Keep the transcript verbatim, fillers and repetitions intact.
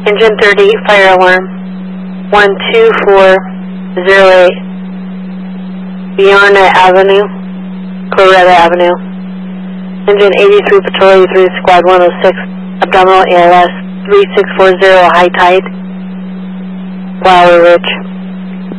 Engine thirty-eight, fire alarm. one two four zero eight. Beyond Avenue, Coretta Avenue. Engine eighty-three, Patrol eighty-three, Squad one oh six, abdominal A L S three six four zero, high tide, Flower Ridge.